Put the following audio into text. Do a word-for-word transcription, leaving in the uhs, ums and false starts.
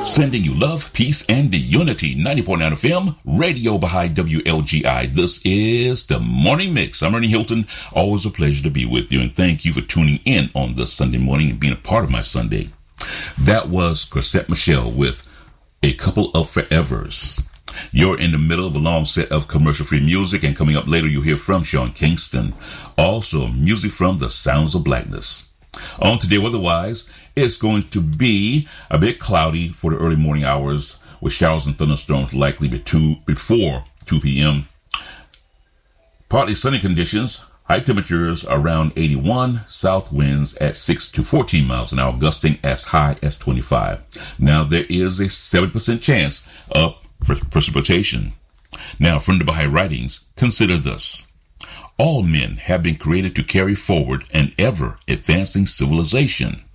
Sending you love, peace, and the unity. ninety point nine F M, Radio Baha'i W L G I. This is the Morning Mix. I'm Ernie Hilton. Always a pleasure to be with you, and thank you for tuning in on this Sunday morning and being a part of my Sunday. That was Chrisette Michele with A Couple of Forevers. You're in the middle of a long set of commercial-free music, and coming up later you'll hear from Sean Kingston. Also, music from the Sounds of Blackness. On today, weather-wise, it's going to be a bit cloudy for the early morning hours, with showers and thunderstorms likely before two p.m. Partly sunny conditions, high temperatures around eighty-one, south winds at six to fourteen miles an hour, gusting as high as twenty-five. Now, there is a seven percent chance of precipitation. Now, from the Baha'i writings, consider this. All men have been created to carry forward an ever-advancing civilization.